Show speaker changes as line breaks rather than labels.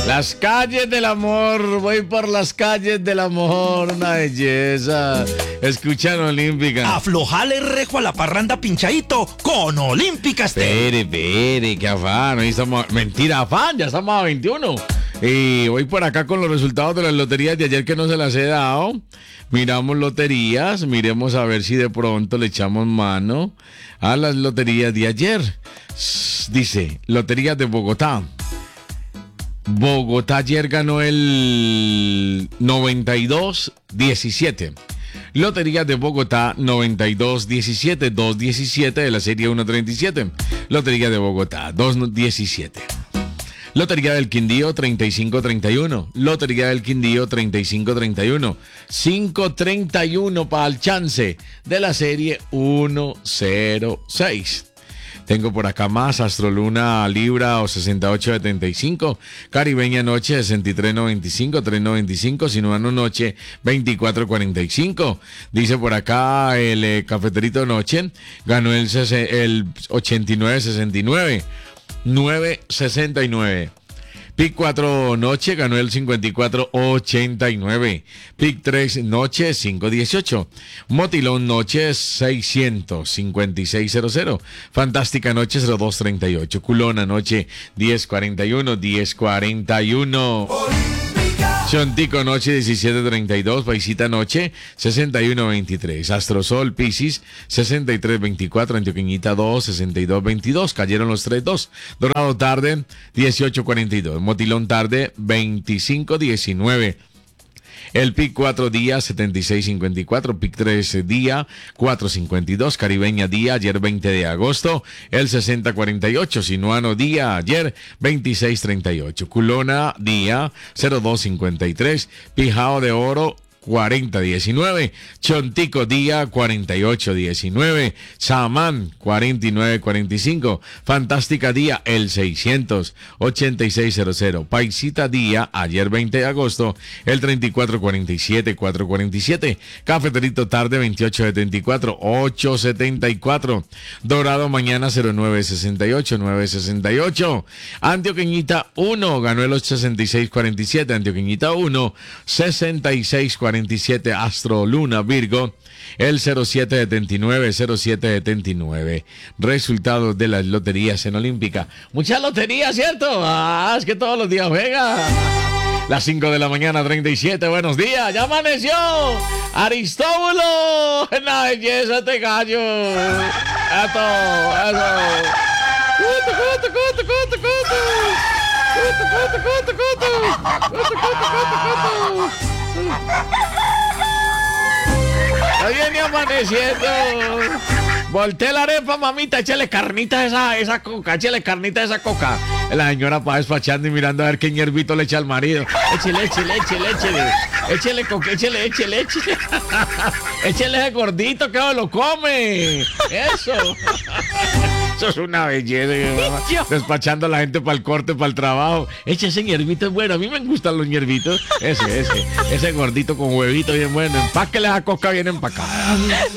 Las calles del amor, voy por las calles del amor, una belleza. Escuchan Olímpica.
Aflojale rejo a la parranda pinchadito con Olímpica Estéreo.
Espere, qué afán. Hoy estamos, mentira, afán, ya estamos a 21. Y voy por acá con los resultados de las loterías de ayer que no se las he dado. Miramos loterías, miremos a ver si de pronto le echamos mano a las loterías de ayer. Dice, loterías de Bogotá. Bogotá ayer ganó el 92-17. Loterías de Bogotá 92-17, 2-17 de la serie 1-37. Lotería de Bogotá 2-17. Lotería del Quindío 35-31. Lotería del Quindío 35-31. 5-31 para el chance de la serie 1-0-6. Tengo por acá más, Astroluna Libra o 68-75, Caribeña Noche 63-95, 3-95, Sinuano Noche 24-45. Dice por acá el Cafeterito Noche, ganó el 89-69, 9-69. Pic 4 Noche ganó el 54-89. Pic 3 Noche 5-18. Motilón Noche 600-5600. Fantástica Noche 02-38. Culona Noche 10-41, 10-41. Chontico Noche 17-32, Paisita Noche 61-23, Astrosol Piscis 63-24, Antioqueñita 2, 62-22, cayeron los 3-2, Dorado Tarde 18-42, Motilón Tarde 25-19. El PIC 4 día 76.54, PIC 3 día 4.52, Caribeña día ayer 20 de agosto, el 60.48, Sinuano día ayer 26.38, Culona día 02.53, Pijao de Oro 40-19, Chontico día 48-19, Samán 49-45, Fantástica día el 600-8600, Paisita día ayer 20 de agosto el 34-47, 4-47, Cafeterito tarde 28-74, 8-74, Dorado mañana 09-68, 9-68, Antioqueñita 1 ganó el 66-47, Antioqueñita 1 66-47, Astro Luna Virgo, el 0779, 0779. Resultados de las loterías en Olímpica. Muchas loterías, ¿cierto? Es que todos los días juega. Las 5 de la mañana, 37. Buenos días, ya amaneció. Aristóbulo, la belleza te gallo. Eso. Ya viene amaneciendo. Volté la arepa, mamita, échale carnita a esa coca, échale carnita a esa coca. La señora va despachando y mirando a ver qué hierbito le echa al marido. Échale. Échale coca, échale. Échale ese gordito que lo come. Eso. Eso es una belleza. Despachando a la gente para el corte, para el trabajo. Ese hierbito es bueno. A mí me gustan los hierbitos. Ese gordito con huevito bien bueno. Empáquele esa coca bien empacada.